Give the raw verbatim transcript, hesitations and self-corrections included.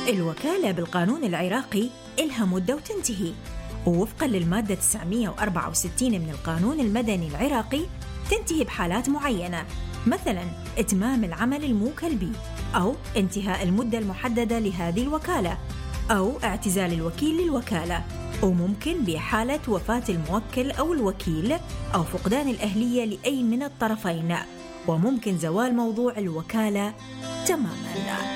الوكالة بالقانون العراقي إلها مدة وتنتهي، ووفقاً للمادة تسعمئة وأربعة وستين من القانون المدني العراقي تنتهي بحالات معينة، مثلاً إتمام العمل الموكل به، أو انتهاء المدة المحددة لهذه الوكالة، أو اعتزال الوكيل للوكالة، وممكن بحالة وفاة الموكل أو الوكيل أو فقدان الأهلية لأي من الطرفين، وممكن زوال موضوع الوكالة تماماً.